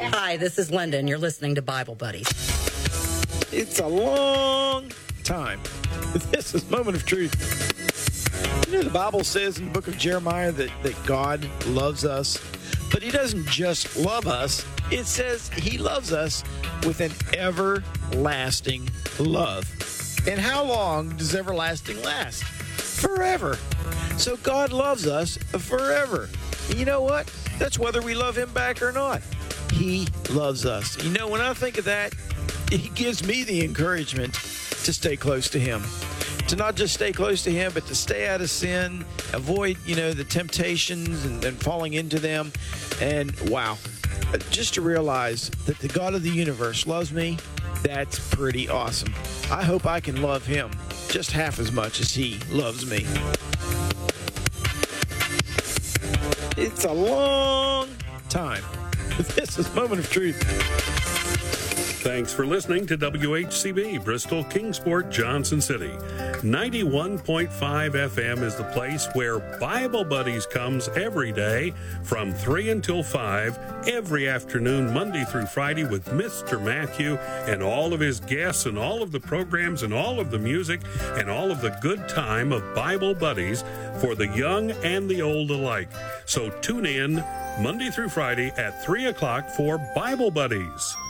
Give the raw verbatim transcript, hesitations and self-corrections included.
Hi, this is Linda, and you're listening to Bible Buddies. It's a long time. This is Moment of Truth. You know, the Bible says in the book of Jeremiah that, that God loves us, but he doesn't just love us. It says he loves us with an everlasting love. And how long does everlasting last? Forever. So God loves us forever. And you know what? That's whether we love him back or not. He loves us. You know, when I think of that, it gives me the encouragement to stay close to him. To not just stay close to him, but to stay out of sin, avoid, you know, the temptations and, and falling into them. And wow, just to realize that the God of the universe loves me, that's pretty awesome. I hope I can love him just half as much as he loves me. It's a long time. This is Moment of Truth. Thanks for listening to W H C B, Bristol, Kingsport, Johnson City. ninety-one point five F M is the place where Bible Buddies comes every day from three until five, every afternoon, Monday through Friday, with Mister Matthew and all of his guests and all of the programs and all of the music and all of the good time of Bible Buddies for the young and the old alike. So tune in Monday through Friday at three o'clock for Bible Buddies.